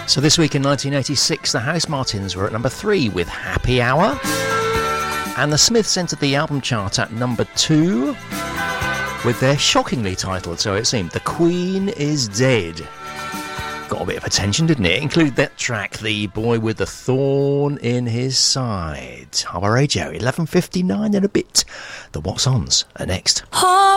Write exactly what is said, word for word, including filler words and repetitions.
So this week in nineteen eighty-six, the Housemartins were at number three with Happy Hour. And the Smiths entered the album chart at number two with their shockingly titled, so it seemed, The Queen is Dead. Got a bit of attention, didn't it? Include that track, The Boy with the Thorn in His Side. Our radio, eleven fifty-nine and a bit. The What's Ons are next.